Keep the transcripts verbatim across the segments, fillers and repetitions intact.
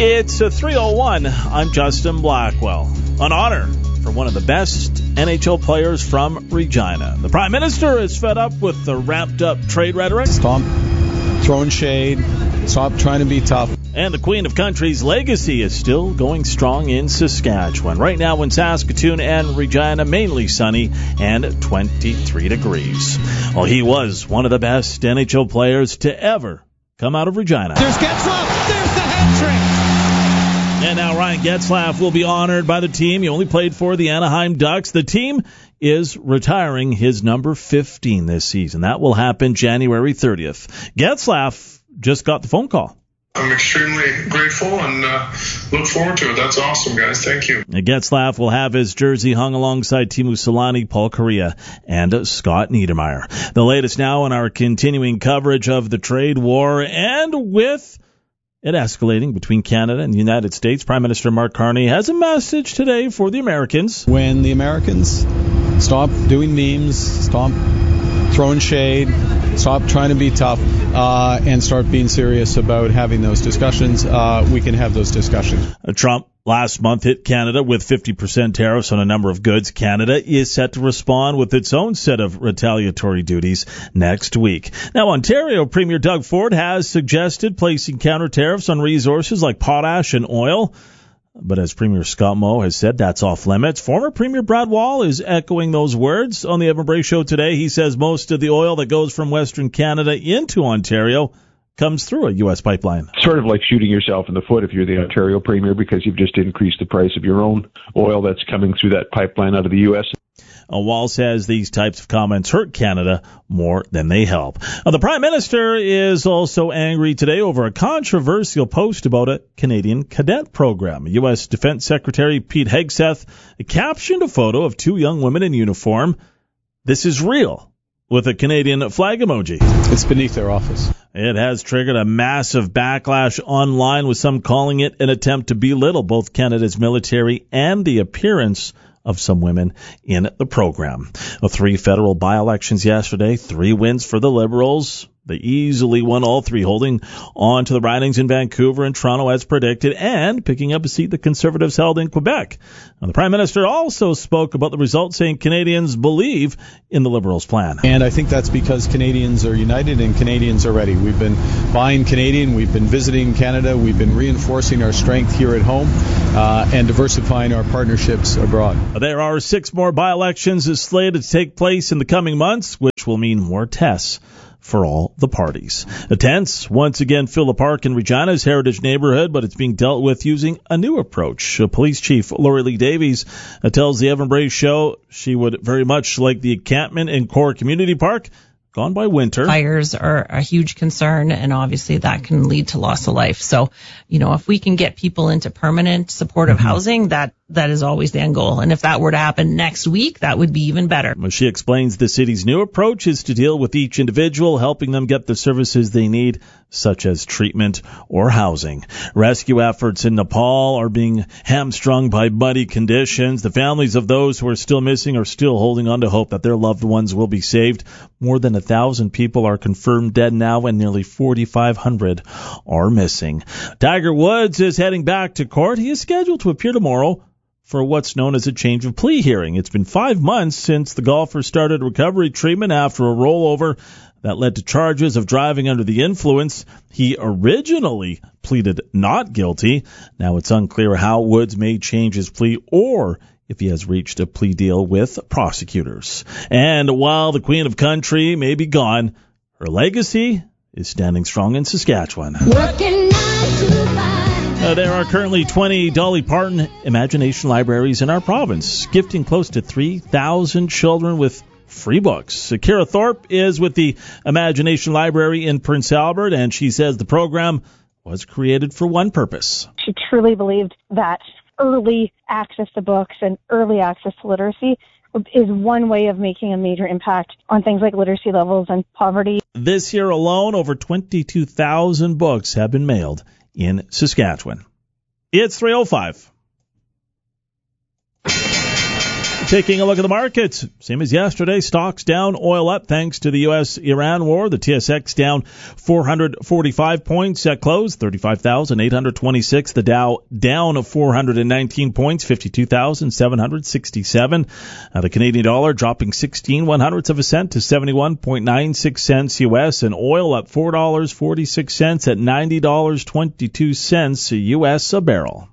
It's a three oh one. I'm Justin Blackwell. An honor for one of the best N H L players from Regina. The Prime Minister is fed up with the ramped-up trade rhetoric. Stop throwing shade. Stop trying to be tough. And the Queen of Country's legacy is still going strong in Saskatchewan. Right now in Saskatoon and Regina, mainly sunny and twenty-three degrees. Well, he was one of the best N H L players to ever come out of Regina. There's Getzlaf. There's the hat trick. And now Ryan Getzlaf will be honored by the team. He only played for the Anaheim Ducks. The team is retiring his number fifteen this season. That will happen January thirtieth. Getzlaf just got the phone call. I'm extremely grateful and uh, look forward to it. That's awesome, guys. Thank you. Getzlaf will have his jersey hung alongside Teemu Selanne, Paul Kariya, and Scott Niedermayer. The latest now in our continuing coverage of the trade war, and with it escalating between Canada and the United States, Prime Minister Mark Carney has a message today for the Americans. When the Americans stop doing memes, stop throwing shade, stop trying to be tough, uh, and start being serious about having those discussions, uh, we can have those discussions. Trump last month hit Canada with fifty percent tariffs on a number of goods. Canada is set to respond with its own set of retaliatory duties next week. Now, Ontario Premier Doug Ford has suggested placing counter tariffs on resources like potash and oil. But as Premier Scott Moe has said, that's off limits. Former Premier Brad Wall is echoing those words on the Evan Bray Show today. He says most of the oil that goes from Western Canada into Ontario comes through a U S pipeline. Sort of like shooting yourself in the foot if you're the Ontario Premier, because you've just increased the price of your own oil that's coming through that pipeline out of the U S Wall says these types of comments hurt Canada more than they help. Now, the Prime Minister is also angry today over a controversial post about a Canadian cadet program. U S Defense Secretary Pete Hegseth captioned a photo of two young women in uniform. "This is real," with a Canadian flag emoji. It's beneath their office. It has triggered a massive backlash online, with some calling it an attempt to belittle both Canada's military and the appearance of some women in the program. Well, three federal by-elections yesterday, three wins for the Liberals. They easily won all three, holding on to the ridings in Vancouver and Toronto as predicted, and picking up a seat the Conservatives held in Quebec. Now, the Prime Minister also spoke about the results, saying Canadians believe in the Liberals' plan. And I think that's because Canadians are united and Canadians are ready. We've been buying Canadian, we've been visiting Canada, we've been reinforcing our strength here at home, uh, and diversifying our partnerships abroad. There are six more by-elections slated to take place in the coming months, which will mean more tests for all the parties. The tents once again fill the park in Regina's Heritage neighborhood, but it's being dealt with using a new approach. Police Chief Lori Lee Davies uh, tells the Evan Bray Show she would very much like the encampment in Core Community Park gone by winter. Fires are a huge concern, and obviously that can lead to loss of life. So, you know, if we can get people into permanent supportive mm-hmm. housing, that that is always the end goal. And if that were to happen next week, that would be even better. Well, she explains the city's new approach is to deal with each individual, helping them get the services they need, such as treatment or housing. Rescue efforts in Nepal are being hamstrung by muddy conditions. The families of those who are still missing are still holding on to hope that their loved ones will be saved. More than a thousand people are confirmed dead now, and nearly forty-five hundred are missing. Tiger Woods is heading back to court. He is scheduled to appear tomorrow for what's known as a change of plea hearing. It's been five months since the golfer started recovery treatment after a rollover that led to charges of driving under the influence. He originally pleaded not guilty. Now it's unclear how Woods may change his plea or if he has reached a plea deal with prosecutors. And while the Queen of Country may be gone, her legacy is standing strong in Saskatchewan. Working nine to five. Uh, there are currently twenty Dolly Parton Imagination Libraries in our province, gifting close to three thousand children with free books. Kira Thorpe is with the Imagination Library in Prince Albert, and she says the program was created for one purpose. She truly believed that early access to books and early access to literacy is one way of making a major impact on things like literacy levels and poverty. This year alone, over twenty-two thousand books have been mailed in Saskatchewan. It's three oh five. Taking a look at the markets, same as yesterday, stocks down, oil up thanks to the U S Iran war. The T S X down four hundred forty-five points at close, thirty-five thousand eight hundred twenty-six. The Dow down four hundred nineteen points, fifty-two thousand seven hundred sixty-seven. Uh, the Canadian dollar dropping sixteen one hundredths of a cent to seventy-one point nine six cents U S, and oil up four dollars and forty-six cents at ninety dollars and twenty-two cents U S a barrel.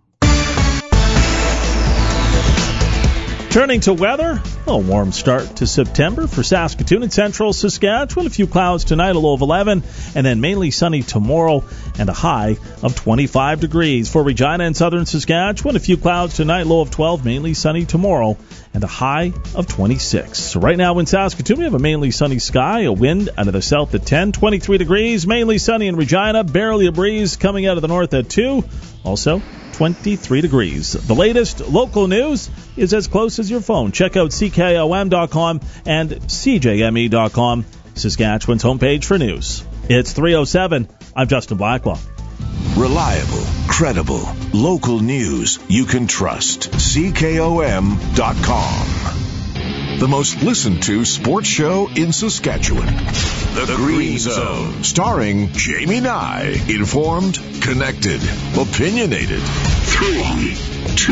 Turning to weather, a warm start to September for Saskatoon and central Saskatchewan. A few clouds tonight, a low of eleven, and then mainly sunny tomorrow and a high of twenty-five degrees. For Regina and southern Saskatchewan, a few clouds tonight, low of twelve, mainly sunny tomorrow and a high of twenty-six. So right now in Saskatoon, we have a mainly sunny sky, a wind out of the south at ten, twenty-three degrees, mainly sunny in Regina, barely a breeze coming out of the north at two, also twenty-three degrees. The latest local news is as close as your phone. Check out C K O M dot com and C J M E dot com, Saskatchewan's homepage for news. It's three oh seven. I'm Justin Blackwell. Reliable, credible, local news you can trust. C K O M dot com. The most listened to sports show in Saskatchewan. The, the Green Zone. Starring Jamie Nye. Informed, connected, opinionated. Three, two,